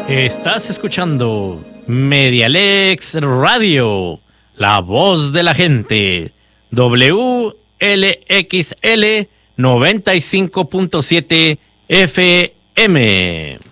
Estás escuchando Medialex Radio, la voz de la gente. WLXL 95.7 FM.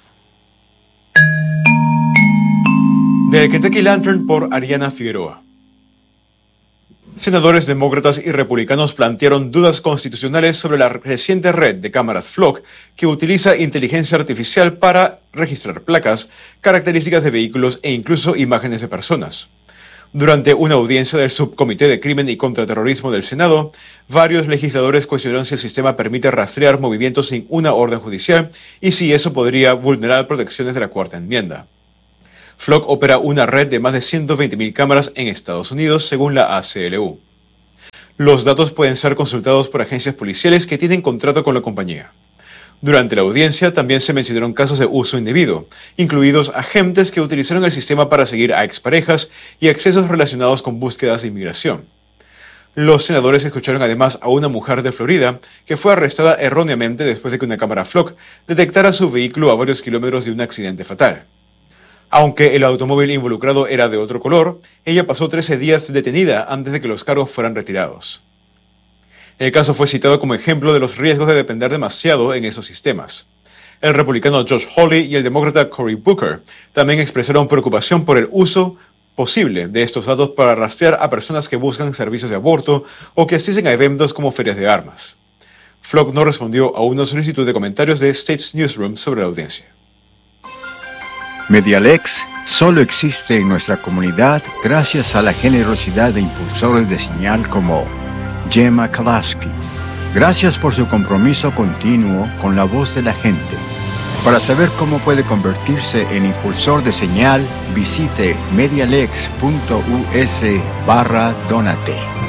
Del Kentucky Lantern por Ariana Figueroa. Senadores demócratas y republicanos plantearon dudas constitucionales sobre la reciente red de cámaras Flock que utiliza inteligencia artificial para registrar placas, características de vehículos e incluso imágenes de personas. Durante una audiencia del Subcomité de Crimen y Contraterrorismo del Senado, varios legisladores cuestionaron si el sistema permite rastrear movimientos sin una orden judicial y si eso podría vulnerar protecciones de la Cuarta Enmienda. Flock opera una red de más de 120.000 cámaras en Estados Unidos, según la ACLU. Los datos pueden ser consultados por agencias policiales que tienen contrato con la compañía. Durante la audiencia también se mencionaron casos de uso indebido, incluidos agentes que utilizaron el sistema para seguir a exparejas y accesos relacionados con búsquedas de inmigración. Los senadores escucharon además a una mujer de Florida que fue arrestada erróneamente después de que una cámara Flock detectara su vehículo a varios kilómetros de un accidente fatal. Aunque el automóvil involucrado era de otro color, ella pasó 13 días detenida antes de que los cargos fueran retirados. El caso fue citado como ejemplo de los riesgos de depender demasiado en esos sistemas. El republicano Josh Hawley y el demócrata Cory Booker también expresaron preocupación por el uso posible de estos datos para rastrear a personas que buscan servicios de aborto o que asisten a eventos como ferias de armas. Flock no respondió a una solicitud de comentarios de States Newsroom sobre la audiencia. Medialex solo existe en nuestra comunidad gracias a la generosidad de impulsores de señal como Gemma Kalaski. Gracias por su compromiso continuo con la voz de la gente. Para saber cómo puede convertirse en impulsor de señal, visite medialex.us/donate.